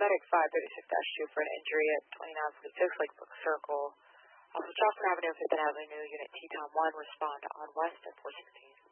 Medic 536-2 for an injury at 2946 Lakebrook Circle. Also, Johnson Avenue, 5th Avenue, Unit Teton 1, respond on West at 416.